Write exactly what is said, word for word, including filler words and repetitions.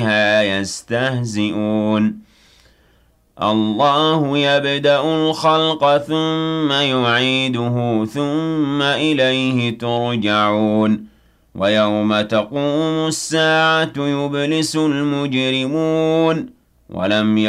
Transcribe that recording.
بِهَا يَسْتَهْزِئُونَ اللَّهُ يَبْدَأُ الْخَلْقَ ثُمَّ يُعِيدُهُ ثُمَّ إِلَيْهِ تُرْجَعُونَ وَيَوْمَ تَقُومُ السَّاعَةُ يُبْلِسُ الْمُجْرِمُونَ وَلَمْ